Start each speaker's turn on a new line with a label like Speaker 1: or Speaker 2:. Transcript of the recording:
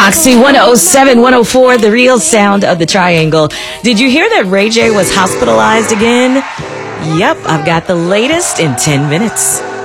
Speaker 1: Oxy 107, 104, the real sound of the triangle. Did you hear that Ray J was hospitalized again? Yep, I've got the latest in 10 minutes.